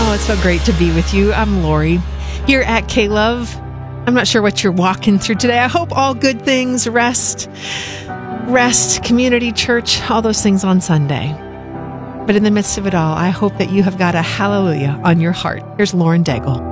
Oh, it's so great to be with you. I'm Lori here at K-Love. I'm not sure what you're walking through today. I hope all good things, rest, community, church, all those things on Sunday. But in the midst of it all, I hope that you have got a hallelujah on your heart. Here's Lauren Daigle.